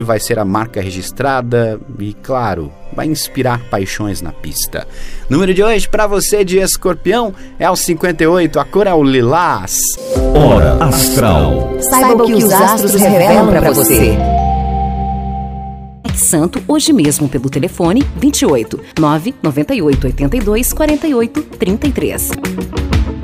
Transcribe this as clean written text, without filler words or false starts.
vai ser a marca registrada e, claro, vai inspirar paixões na pista. Número de hoje para você de Escorpião é o 58, a cor é o lilás. Hora Astral. Saiba o que os astros revelam para você. Santo, hoje mesmo pelo telefone 28 998 82 48 33.